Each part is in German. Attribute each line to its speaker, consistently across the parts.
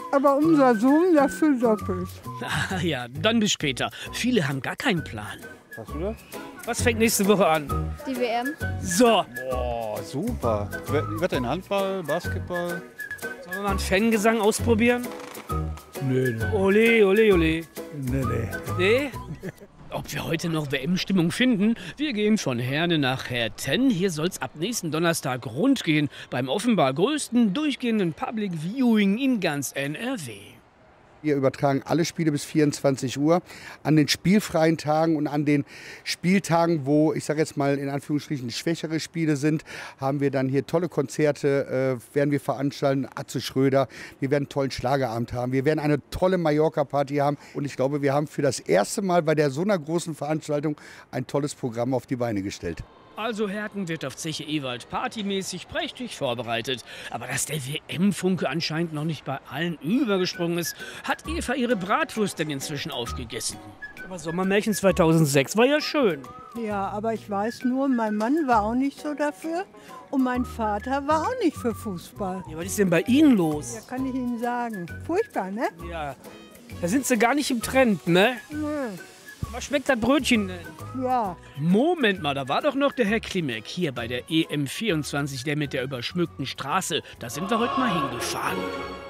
Speaker 1: Aber unser Sohn dafür doppelt.
Speaker 2: Ah ja, dann bis später. Viele haben gar keinen Plan.
Speaker 3: Hast du das?
Speaker 2: Was fängt nächste Woche an?
Speaker 4: Die WM.
Speaker 2: So,
Speaker 3: Boah, super. Wird denn Handball, Basketball?
Speaker 2: sollen wir mal einen Fangesang ausprobieren?
Speaker 5: Nee,
Speaker 2: Ole, ole, ole.
Speaker 5: nee.
Speaker 2: Nee? Ob wir heute noch WM-Stimmung finden? Wir gehen von Herne nach Herten. Hier soll's ab nächsten Donnerstag rund gehen. Beim offenbar größten durchgehenden Public Viewing in ganz NRW.
Speaker 6: Wir übertragen alle Spiele bis 24 Uhr. An den spielfreien Tagen und an den Spieltagen, wo, ich sage jetzt mal in Anführungsstrichen, schwächere Spiele sind, haben wir dann hier tolle Konzerte, werden wir veranstalten. Atze Schröder, wir werden einen tollen Schlagerabend haben, wir werden eine tolle Mallorca-Party haben. Und ich glaube, wir haben für das erste Mal bei so einer großen Veranstaltung ein tolles Programm auf die Beine gestellt.
Speaker 2: Also Herten wird auf Zeche Ewald partymäßig prächtig vorbereitet. Aber dass der WM-Funke anscheinend noch nicht bei allen übergesprungen ist, hat Eva ihre Bratwurst denn inzwischen aufgegessen. Aber Sommermärchen 2006 war ja schön.
Speaker 1: Ja, aber ich weiß nur, mein Mann war auch nicht so dafür und mein Vater war auch nicht für Fußball.
Speaker 2: Ja, was ist denn bei Ihnen
Speaker 1: Ja,
Speaker 2: los?
Speaker 1: kann ich Ihnen sagen. Furchtbar, ne?
Speaker 2: Ja, da sind Sie gar nicht im Trend, ne?
Speaker 1: Nö.
Speaker 2: Was schmeckt das Brötchen denn?
Speaker 1: Ja,
Speaker 2: Moment mal, da war doch noch der Herr Klimek hier bei der EM24, der mit der überschmückten Straße. Da sind wir heute mal hingefahren.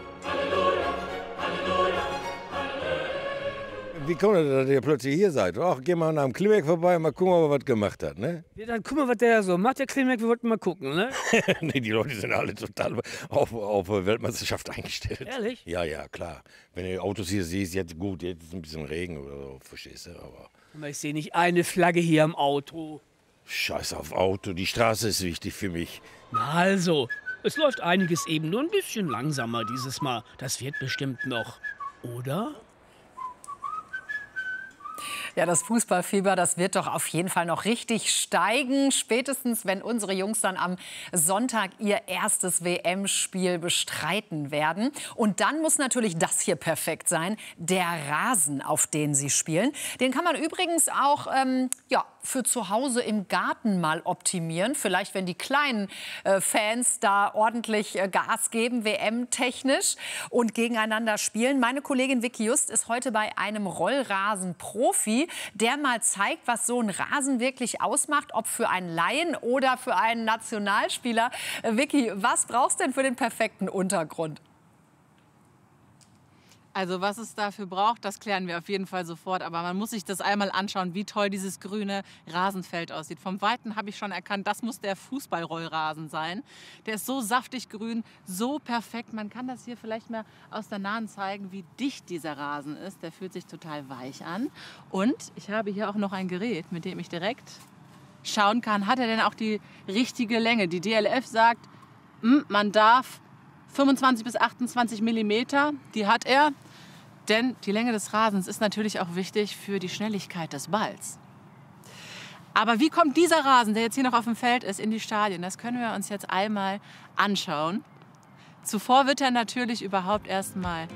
Speaker 7: Wie kommt das, dass ihr plötzlich hier seid? Ach, geh mal am Klimek vorbei, mal gucken, ob er was gemacht hat, ne?
Speaker 2: Ja, dann guck mal, was der so macht, der Klimek. Wir wollten mal gucken, ne?
Speaker 7: Nee, die Leute sind alle total auf Weltmeisterschaft eingestellt.
Speaker 2: Ehrlich?
Speaker 7: Ja, ja, klar. Wenn du die Autos hier siehst, jetzt gut, jetzt ist ein bisschen Regen oder so, verstehst du, aber
Speaker 2: Aber ich sehe nicht eine Flagge hier am Auto.
Speaker 7: scheiß auf Auto, die Straße ist wichtig für mich.
Speaker 2: Na also, es läuft einiges eben nur ein bisschen langsamer dieses Mal. Das wird bestimmt noch. Oder?
Speaker 8: Ja, das Fußballfieber, das wird doch auf jeden Fall noch richtig steigen. Spätestens, wenn unsere Jungs dann am Sonntag ihr erstes WM-Spiel bestreiten werden. Und dann muss natürlich das hier perfekt sein, der Rasen, auf den sie spielen. Den kann man übrigens auch für zu Hause im Garten mal optimieren. Vielleicht, wenn die kleinen Fans da ordentlich Gas geben, WM-technisch, und gegeneinander spielen. Meine Kollegin Vicky Just ist heute bei einem Rollrasen-Profi, der mal zeigt, was so ein Rasen wirklich ausmacht, ob für einen Laien oder für einen Nationalspieler. Vicky, was brauchst du denn für den perfekten Untergrund?
Speaker 9: Also was es dafür braucht, das klären wir auf jeden Fall sofort. Aber man muss sich das einmal anschauen, wie toll dieses grüne Rasenfeld aussieht. Vom Weiten habe ich schon erkannt, das muss der Fußballrollrasen sein. Der ist so saftig grün, so perfekt. Man kann das hier vielleicht mal aus der Nahen zeigen, wie dicht dieser Rasen ist. Der fühlt sich total weich an. Und ich habe hier auch noch ein Gerät, mit dem ich direkt schauen kann, hat er denn auch die richtige Länge. Die DLF sagt, man darf 25 bis 28 Millimeter, die hat er. Denn die Länge des Rasens ist natürlich auch wichtig für die Schnelligkeit des Balls. Aber wie kommt dieser Rasen, der jetzt hier noch auf dem Feld ist, in die Stadien? Das können wir uns jetzt einmal anschauen. Zuvor wird er natürlich überhaupt erst mal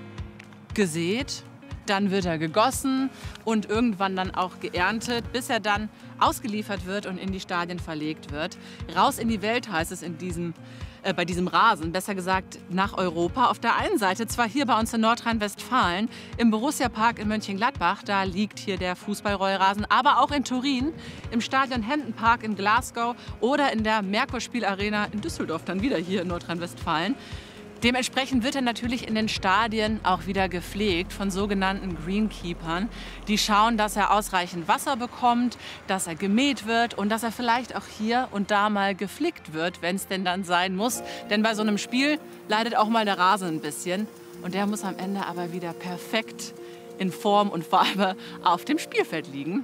Speaker 9: gesät, dann wird er gegossen und irgendwann dann auch geerntet, bis er dann ausgeliefert wird und in die Stadien verlegt wird. Raus in die Welt heißt es bei diesem Rasen, besser gesagt nach Europa. Auf der einen Seite, zwar hier bei uns in Nordrhein-Westfalen, im Borussia-Park in Mönchengladbach, da liegt hier der Fußballrollrasen, aber auch in Turin, im Stadion Hendon Park in Glasgow oder in der Merkur-Spielarena in Düsseldorf, dann wieder hier in Nordrhein-Westfalen. Dementsprechend wird er natürlich in den Stadien auch wieder gepflegt von sogenannten Greenkeepern. Die schauen, dass er ausreichend Wasser bekommt, dass er gemäht wird und dass er vielleicht auch hier und da mal geflickt wird, wenn es denn dann sein muss. Denn bei so einem Spiel leidet auch mal der Rasen ein bisschen. Und der muss am Ende aber wieder perfekt in Form und Farbe auf dem Spielfeld liegen.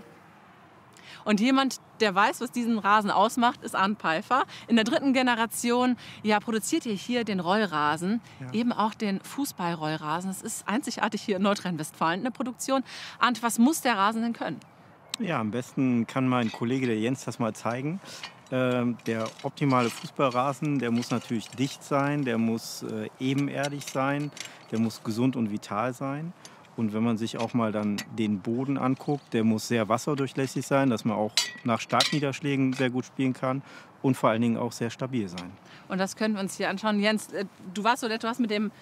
Speaker 9: Und jemand, der weiß, was diesen Rasen ausmacht, ist Arndt Peifer. In der 3. Generation produziert ihr hier den Rollrasen, eben auch den Fußballrollrasen. Das ist einzigartig hier in Nordrhein-Westfalen eine Produktion. Arndt, was muss der Rasen denn können?
Speaker 10: Ja, am besten kann mein Kollege, der Jens, das mal zeigen. Der optimale Fußballrasen, der muss natürlich dicht sein, der muss ebenerdig sein, der muss gesund und vital sein. Und wenn man sich auch mal dann den Boden anguckt, der muss sehr wasserdurchlässig sein, dass man auch nach Starkniederschlägen sehr gut spielen kann und vor allen Dingen auch sehr stabil sein.
Speaker 9: Und das können wir uns hier anschauen. Jens, du warst so nett, du hast mit dem